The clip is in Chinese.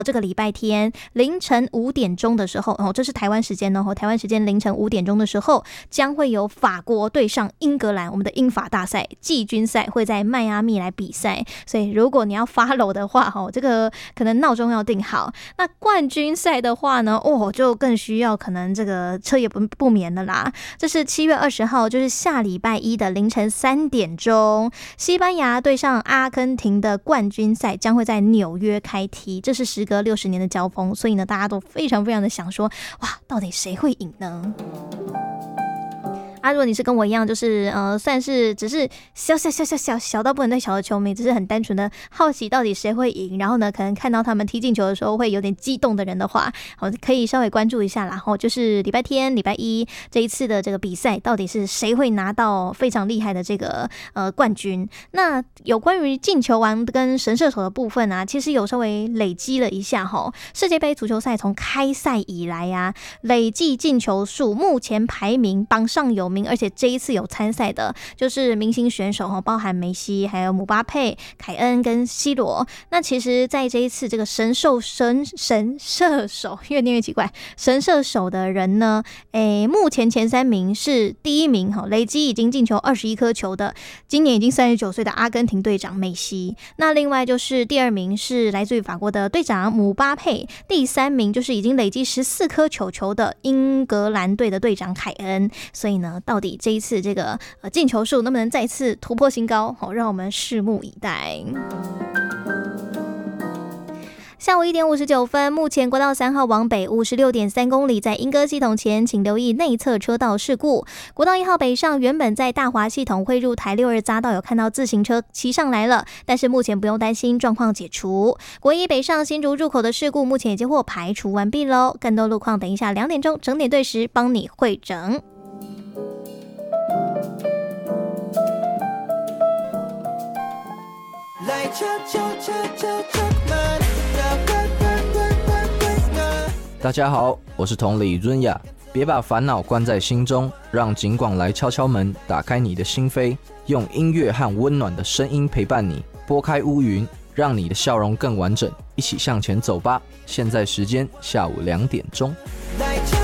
这个礼拜天凌晨5点钟的时候，这是台湾时间台湾时间凌晨5点钟的时候，将会有法国对上英格兰，我们的英法大赛季军赛会在迈阿密来比赛，所以如果你要 follow 的话，这个可能闹钟要定好。那冠军赛的话呢，就更需要可能这个彻夜不眠了啦。这是7月20号，就是下礼拜一的凌晨3点钟，西班牙对上阿根廷的冠军赛将会在纽约开踢，这是时隔60年的交锋，所以呢，大家都非常非常的想说，哇，到底谁会赢呢？如果你是跟我一样，就是算是只是小到不能再小的球迷，只是很单纯的好奇到底谁会赢，然后呢，可能看到他们踢进球的时候会有点激动的人的话，可以稍微关注一下啦。就是礼拜天、礼拜一这一次的这个比赛，到底是谁会拿到非常厉害的这个冠军？那有关于进球王跟神射手的部分啊，其实有稍微累积了一下世界杯足球赛从开赛以来啊，累计进球数目前排名榜上有名，而且这一次有参赛的就是明星选手包含梅西、还有姆巴佩、凯恩跟 C 罗。那其实在这一次这个神射手越念越奇怪，神射手的人呢，目前前3名是第一名累积已经进球21颗球的，今年已经39岁的阿根廷队长梅西。那另外就是第2名是来自于法国的队长姆巴佩，第3名就是已经累积14颗球的英格兰队的队长凯恩。所以呢，到底这一次这个进球数能不能再次突破新高，让我们拭目以待。下午1点59分，目前国道3号往北56.3公里，在莺歌系统前，请留意内侧车道事故。国道1号北上，原本在大华系统会入台62匝道有看到自行车骑上来了，但是目前不用担心，状况解除。国一北上新竹入口的事故目前已经获排除完毕喽。更多路况等一下2点钟整点对时帮你汇整。 大家好，我是同理润雅，别把烦恼关在心中，让警广来敲敲门，打开你的心扉，用音乐和温暖的声音陪伴你，拨开乌云，让你的笑容更完整，一起向前走吧。现在时间下午2点钟。